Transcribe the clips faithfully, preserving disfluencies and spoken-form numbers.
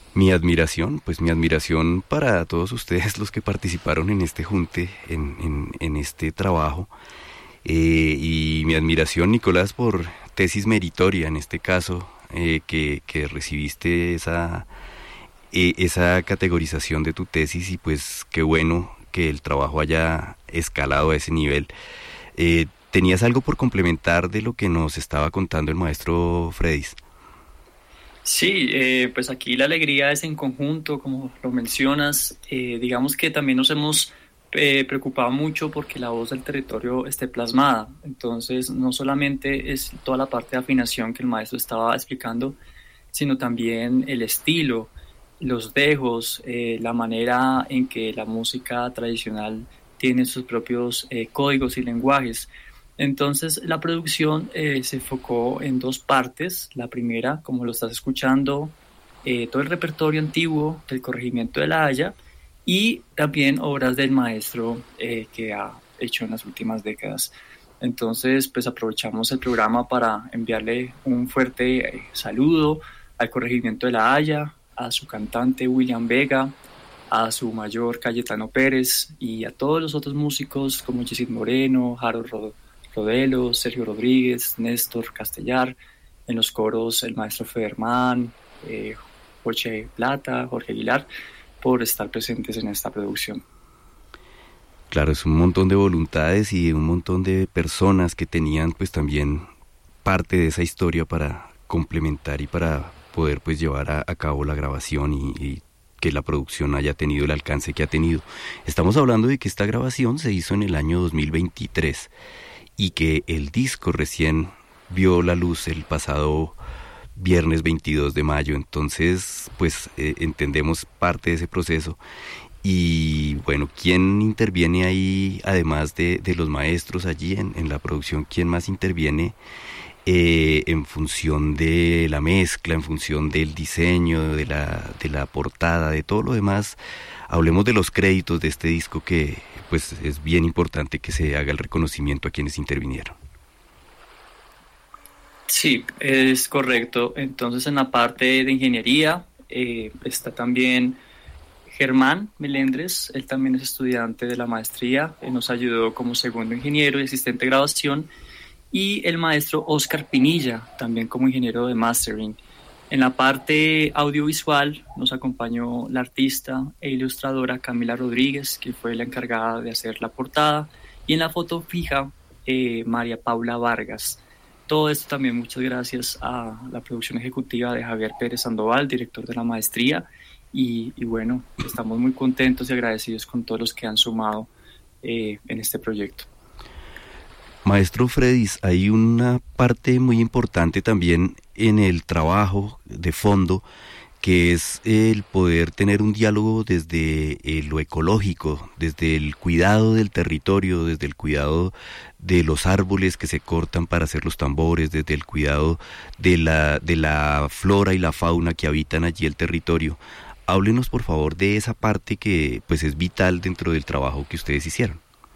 Mi admiración, pues mi admiración para todos ustedes los que participaron en este junte, en, en, en este trabajo. Eh, y mi admiración, Nicolás, por tesis meritoria en este caso, eh, que, que recibiste esa, eh, esa categorización de tu tesis y pues qué bueno que el trabajo haya escalado a ese nivel. Eh, ¿Tenías algo por complementar de lo que nos estaba contando el maestro Fredis? Sí, eh, pues aquí la alegría es en conjunto, como lo mencionas. Eh, digamos que también nos hemos eh, preocupado mucho porque la voz del territorio esté plasmada. Entonces, no solamente es toda la parte de afinación que el maestro estaba explicando, sino también el estilo, los dejos, eh, la manera en que la música tradicional tiene sus propios eh, códigos y lenguajes. Entonces, la producción eh, se enfocó en dos partes. La primera, como lo estás escuchando, eh, todo el repertorio antiguo del Corregimiento de la Haya y también obras del maestro eh, que ha hecho en las últimas décadas. Entonces, pues aprovechamos el programa para enviarle un fuerte eh, saludo al Corregimiento de la Haya, a su cantante William Vega, a su mayor Cayetano Pérez y a todos los otros músicos como Yesid Moreno, Harold Rodríguez, Rodelo, Sergio Rodríguez, Néstor Castellar, en los coros el maestro Federman, eh, Jorge Plata, Jorge Aguilar, por estar presentes en esta producción. Claro, es un montón de voluntades y un montón de personas que tenían pues también parte de esa historia para complementar y para poder pues llevar a, a cabo la grabación y, y que la producción haya tenido el alcance que ha tenido. Estamos hablando de que esta grabación se hizo en el año dos mil veintitrés y que el disco recién vio la luz el pasado viernes veintidós de mayo, entonces pues eh, entendemos parte de ese proceso. Y bueno, ¿quién interviene ahí, además de, de los maestros allí en, en la producción? ¿Quién más interviene eh, en función de la mezcla, en función del diseño, de la, de la portada, de todo lo demás? Hablemos de los créditos de este disco, que pues es bien importante que se haga el reconocimiento a quienes intervinieron. Sí, es correcto. Entonces, en la parte de ingeniería eh, está también Germán Melendres. Él también es estudiante de la maestría. Él nos ayudó como segundo ingeniero y asistente de grabación. Y el maestro Oscar Pinilla, también como ingeniero de mastering. En la parte audiovisual nos acompañó la artista e ilustradora Camila Rodríguez, que fue la encargada de hacer la portada. Y en la foto fija, eh, María Paula Vargas. Todo esto también muchas gracias a la producción ejecutiva de Javier Pérez Sandoval, director de la maestría. Y, y bueno, estamos muy contentos y agradecidos con todos los que han sumado eh, en este proyecto. Maestro Fredis, hay una parte muy importante también en el trabajo de fondo, que es el poder tener un diálogo desde eh, lo ecológico, desde el cuidado del territorio, desde el cuidado de los árboles que se cortan para hacer los tambores, desde el cuidado de la, de la flora y la fauna que habitan allí el territorio. Háblenos por favor de esa parte que pues es vital dentro del trabajo que ustedes hicieron.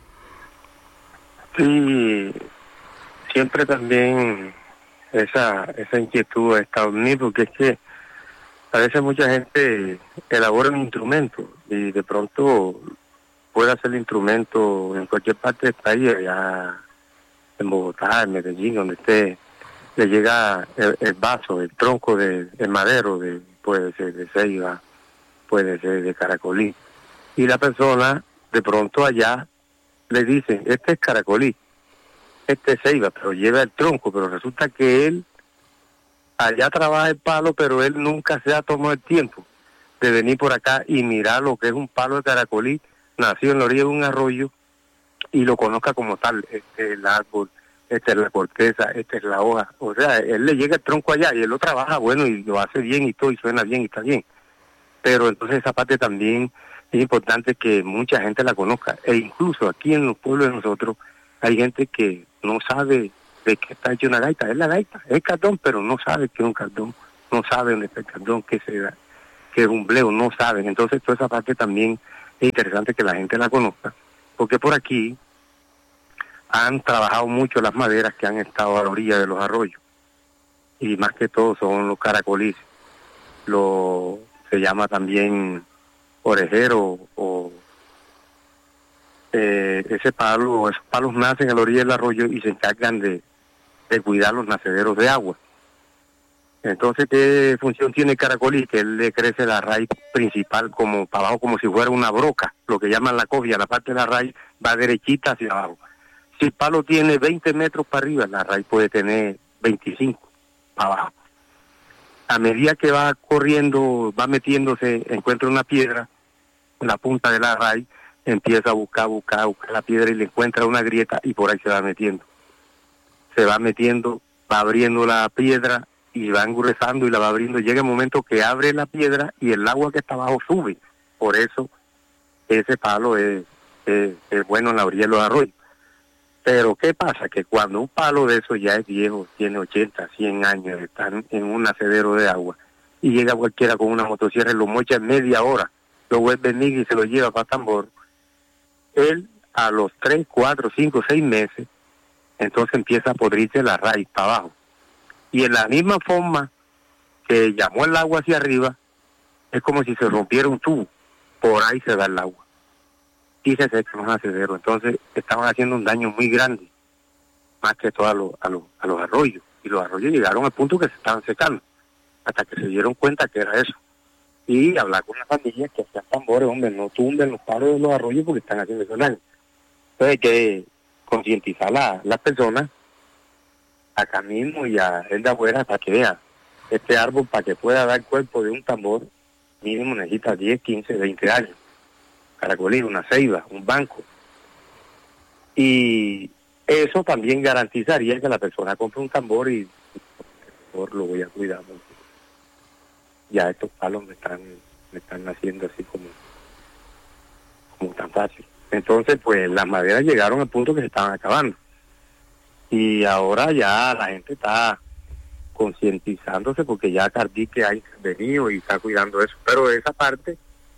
Sí, siempre también esa esa inquietud ha estado en mí, porque es que a veces mucha gente elabora un instrumento y de pronto puede hacer el instrumento en cualquier parte del país, allá en Bogotá, en Medellín, donde esté, le llega el, el vaso, el tronco de, el madero, de, puede ser de ceiba, puede ser de caracolí, y la persona de pronto allá le dicen, este es caracolí, este es ceiba, pero lleva el tronco, pero resulta que él allá trabaja el palo, pero él nunca se ha tomado el tiempo de venir por acá y mirar lo que es un palo de caracolí, nacido en la orilla de un arroyo, y lo conozca como tal. Este es el árbol, esta es la corteza, esta es la hoja. O sea, él le llega el tronco allá y él lo trabaja, bueno, y lo hace bien y todo, y suena bien y está bien. Pero entonces esa parte también es importante que mucha gente la conozca. E incluso aquí en los pueblos de nosotros hay gente que no sabe de qué está hecha una gaita. Es la gaita, es cardón, pero no sabe qué es un cardón, no sabe dónde está el cardón, qué se da, qué es un bleo, no saben. Entonces toda esa parte también es interesante que la gente la conozca, porque por aquí han trabajado mucho las maderas que han estado a la orilla de los arroyos, y más que todo son los caracolís, los se llama también orejero, o eh, ese palo, esos palos nacen a la orilla del arroyo y se encargan de, de cuidar los nacederos de agua. Entonces, ¿qué función tiene el caracolí? Que él le crece la raíz principal como para abajo, como si fuera una broca, lo que llaman la cofia. La parte de la raíz va derechita hacia abajo. Si el palo tiene veinte metros para arriba, la raíz puede tener veinticinco para abajo. A medida que va corriendo, va metiéndose, encuentra una piedra en la punta de la raíz, empieza a buscar, buscar, buscar la piedra y le encuentra una grieta y por ahí se va metiendo. Se va metiendo, va abriendo la piedra y va engruesando y la va abriendo. Llega el momento que abre la piedra y el agua que está abajo sube. Por eso ese palo es, es, es bueno en la orilla de los arroyos. Pero ¿qué pasa? Que cuando un palo de eso ya es viejo, tiene ochenta, cien años, están en un nacedero de agua, y llega cualquiera con una motosierra y lo mocha en media hora, lo vuelve niga y se lo lleva para Tambor, él a los tres, cuatro, cinco, seis meses, entonces empieza a podrirse la raíz para abajo. Y en la misma forma que llamó el agua hacia arriba, es como si se rompiera un tubo, por ahí se da el agua y se secan los nacederos. Entonces estaban haciendo un daño muy grande, más que todo a, lo, a, lo, a los arroyos, y los arroyos llegaron al punto que se estaban secando, hasta que se dieron cuenta que era eso. Y hablar con las familias que hacían tambores, hombre, no tumben los palos de los arroyos porque están haciendo ese daño. Entonces hay que concientizar a las personas acá mismo y a el de afuera para que vea este árbol, para que pueda dar cuerpo de un tambor, mínimo necesita diez, quince, veinte años. Caracolí, una ceiba, un banco. Y eso también garantizaría que la persona compre un tambor y por lo voy a cuidar mucho. Ya estos palos me están, me están haciendo así como, como tan fácil. Entonces, pues las maderas llegaron al punto que se estaban acabando. Y ahora ya la gente está concientizándose porque ya Cardique ha intervenido y está cuidando eso. Pero esa parte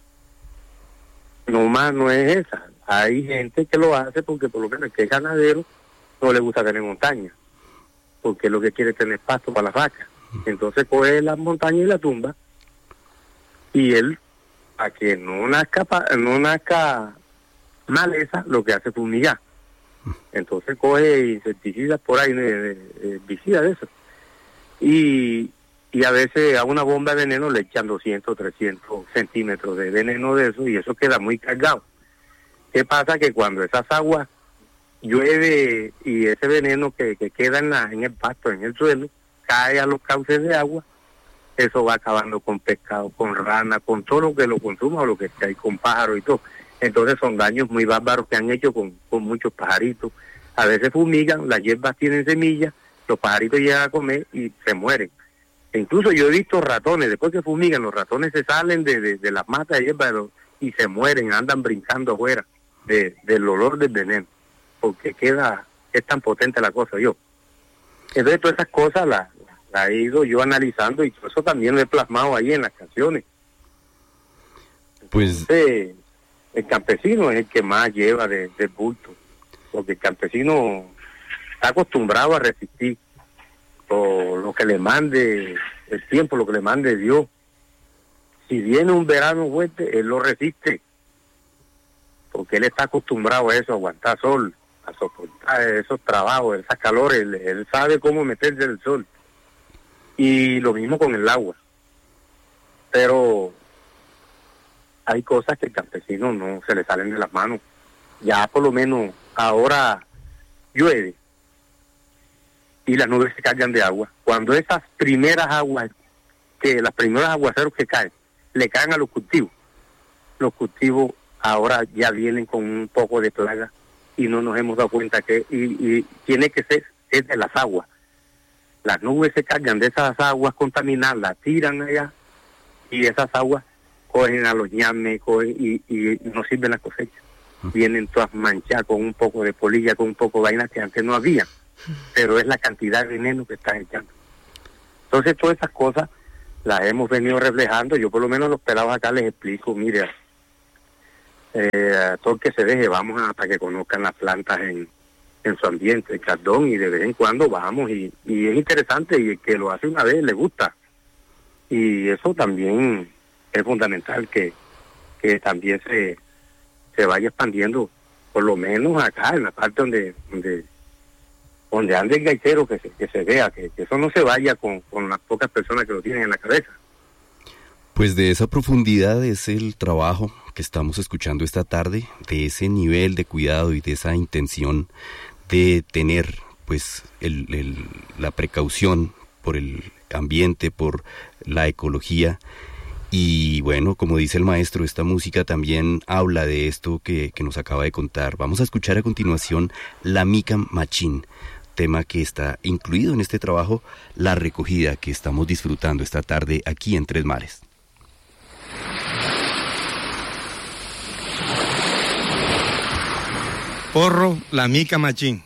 no más no es esa. Hay gente que lo hace porque por lo menos el que es ganadero no le gusta tener montaña, porque lo que quiere es tener pasto para las vacas. Entonces coge la montaña y la tumba, y él, para que no nazca, pa, no nazca maleza, lo que hace es fumigar. Entonces coge insecticidas por ahí, herbicidas de eso, y, y a veces a una bomba de veneno le echan doscientos, trescientos centímetros de veneno de eso, y eso queda muy cargado. ¿Qué pasa? Que cuando esas aguas llueve y ese veneno que, que queda en, la, en el pasto, en el suelo, cae a los cauces de agua, eso va acabando con pescado, con rana, con todo lo que lo consuma o lo que hay, con pájaros y todo. Entonces son daños muy bárbaros que han hecho con, con muchos pajaritos. A veces fumigan, las hierbas tienen semillas, los pajaritos llegan a comer y se mueren. E incluso yo he visto ratones, después que fumigan, los ratones se salen de, de, de las matas de hierba y se mueren, andan brincando afuera de, del olor del veneno, porque queda, es tan potente la cosa yo. Entonces todas esas cosas las la he ido yo analizando y todo eso también lo he plasmado ahí en las canciones. Pues Entonces, el campesino es el que más lleva de, de bulto, porque el campesino está acostumbrado a resistir lo, lo que le mande el tiempo, lo que le mande Dios. Si viene un verano fuerte, él lo resiste, porque él está acostumbrado a eso, a aguantar sol, a soportar esos trabajos, esas calores, él, él sabe cómo meterse el sol. Y lo mismo con el agua. Pero hay cosas que el campesino no se le salen de las manos. Ya por lo menos ahora llueve y las nubes se cargan de agua. Cuando esas primeras aguas, que las primeras aguaceros que caen, le caen a los cultivos, los cultivos ahora ya vienen con un poco de plaga y no nos hemos dado cuenta que, y, y tiene que ser es de las aguas. Las nubes se cargan de esas aguas contaminadas, las tiran allá y esas aguas cogen a los ñames cogen y, y no sirven las cosechas. Vienen todas manchadas con un poco de polilla, con un poco de vaina que antes no había, pero es la cantidad de veneno que están echando. Entonces todas esas cosas las hemos venido reflejando. Yo por lo menos los pelados acá les explico, mire, eh, a todo el que se deje, vamos a, para que conozcan las plantas en en su ambiente, el cardón, y de vez en cuando vamos y, y es interesante, y el que lo hace una vez le gusta, y eso también es fundamental que, que también se, se vaya expandiendo, por lo menos acá, en la parte donde donde, donde ande el gaitero, que se, que se vea, que, que eso no se vaya con, con las pocas personas que lo tienen en la cabeza. Pues de esa profundidad es el trabajo que estamos escuchando esta tarde, de ese nivel de cuidado y de esa intención de tener pues el, el, la precaución por el ambiente, por la ecología. Y bueno, como dice el maestro, esta música también habla de esto que, que nos acaba de contar. Vamos a escuchar a continuación La Mica Machín, tema que está incluido en este trabajo, La Recogida, que estamos disfrutando esta tarde aquí en Tres Mares. Porro La Mica Machín.